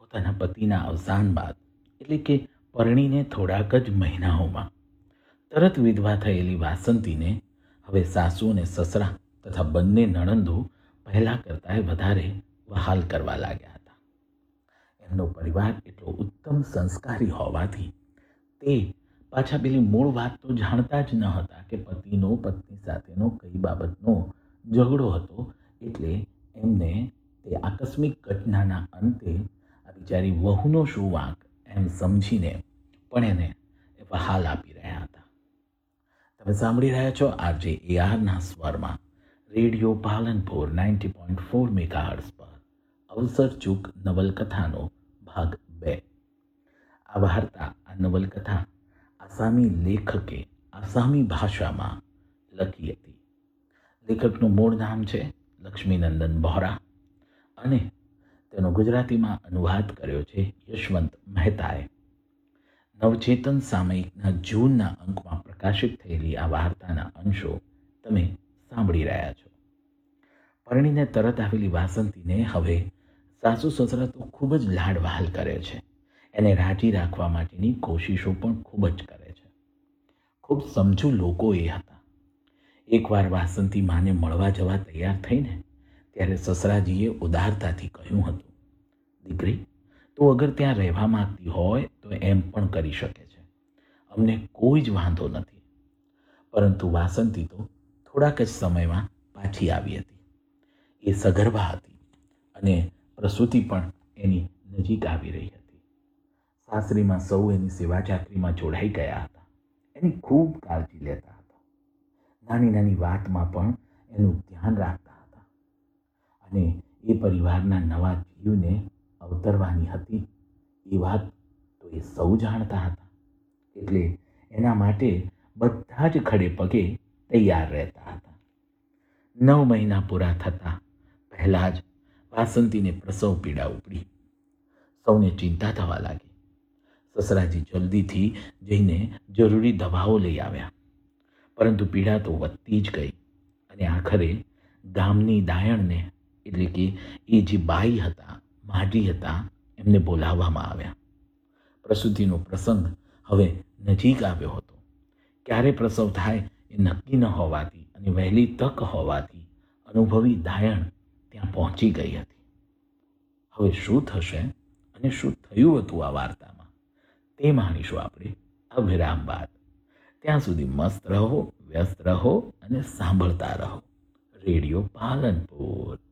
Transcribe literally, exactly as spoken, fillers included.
પોતાના પતિના અવસાન બાદ એટલે કે પરણીને થોડાક જ મહિનાઓમાં તરત વિધવા થયેલી વાસંતીને હવે સાસુ અને સસરા તથા બંને નણંદો પહેલાં કરતાં વધારે વહાલ કરવા લાગ્યા હતા. એમનો પરિવાર એટલો ઉત્તમ સંસ્કારી હોવાથી તે પાછા પેલી મૂળ વાત તો જાણતા જ ન હતા કે પતિનો પત્ની સાથેનો કઈ બાબતનો ઝઘડો હતો. એટલે એમને તે આકસ્મિક ઘટનાના અંતે આ બિચારી વહુનો શું વાંક એમ સમજીને પણ એને વહાલ આપી રહ્યા હતા. તમે સાંભળી રહ્યા છો RJ એઆરના સ્વરમાં radio Palanpur ninety point four megahertz પર અવસર ચૂક નવલકથાનો ભાગ બે. આ વાર્તા, આ નવલકથા આસામી લેખકે આસામી ભાષામાં લખી હતી. લેખકનું મૂળ નામ છે લક્ષ્મીનંદન બોહરા અને તેનો ગુજરાતીમાં અનુવાદ કર્યો છે યશવંત મહેતાએ. નવચેતન સામયિકના જૂનના અંકમાં પ્રકાશિત થયેલી આ વાર્તાના અંશો તમે સાંભળી રહ્યા છો. પરણીને તરત આવેલી વાસંતીને હવે સાસુ સસરા તો ખૂબ જ લાડ વહાલ કરે છે. એને રાજી રાખવા માટેની કોશિશો પણ ખૂબ જ કરે છે. ખૂબ સમજુ લોકો એ હતા. એકવાર વાસંતી માને મળવા જવા તૈયાર થઈને ત્યારે સસરાજીએ ઉદારતાથી કહ્યું હતું, દીકરી, તું અગર ત્યાં રહેવા માંગતી હોય તો એમ પણ કરી શકે છે, અમને કોઈ જ વાંધો નથી. પરંતુ વાસંતી તો થોડાક જ સમયમાં પાછી આવી હતી. એ સગર્ભા હતી અને પ્રસૂતિ પણ એની નજીક આવી રહી હતી. સાસરીમાં સૌ એની સેવા ચાકરીમાં જોડાઈ ગયા હતા. એની ખૂબ કાળજી લેતા હતા. નાની નાની વાતમાં પણ એનું ધ્યાન રાખતા હતા. અને એ પરિવારના નવા જીવને અવતરવાની હતી એ વાત તો એ સૌ જાણતા હતા. એટલે એના માટે બધા જ ખડે પગે તૈયાર રહેતા હતા. નવ મહિના પૂરા થતાં પહેલાં જ વાસંતીને પ્રસવ પીડા ઉપડી. સૌને ચિંતા થવા લાગી. સસરાજી જલ્દીથી જઈને જરૂરી દવાઓ લઈ આવ્યા. પરંતુ પીડા તો વધતી જ ગઈ અને આખરે ગામની દાયણને એટલે કે એ જે બાઈ હતા, માજી હતા, એમને બોલાવવામાં આવ્યા. પ્રસૂતિનો પ્રસંગ હવે નજીક આવ્યો હતો. ક્યારે પ્રસવ થાય એ નક્કી ન હોવાથી અને વહેલી તક હોવાથી અનુભવી દાયણ ત્યાં પહોંચી ગઈ હતી. હવે શું થશે અને શું થયું હતું આ વાર્તામાં તે માણીશું આપણે આ વિરામ બાદ. ત્યાં સુધી મસ્ત રહો, વ્યસ્ત રહો અને સાંભળતા રહો રેડિયો પાલનપુર.